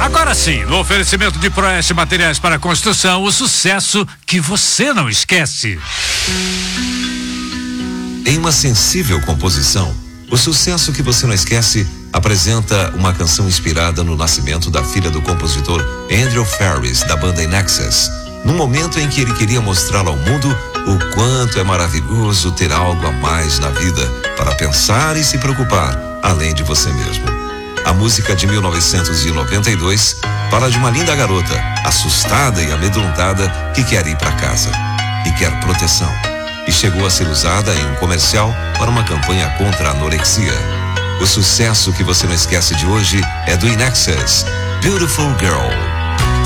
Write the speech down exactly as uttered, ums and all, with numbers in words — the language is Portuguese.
Agora sim, no oferecimento de Proeste Materiais para Construção, o sucesso que você não esquece. Em uma sensível composição, o sucesso que você não esquece apresenta uma canção inspirada no nascimento da filha do compositor Andrew Ferris, da banda In Excess, num momento em que ele queria mostrar ao mundo o quanto é maravilhoso ter algo a mais na vida para pensar e se preocupar, além de você mesmo. A música de mil novecentos e noventa e dois fala de uma linda garota, assustada e amedrontada, que quer ir para casa e quer proteção. E chegou a ser usada em um comercial para uma campanha contra a anorexia. O sucesso que você não esquece de hoje é do In Excess, Beautiful Girl.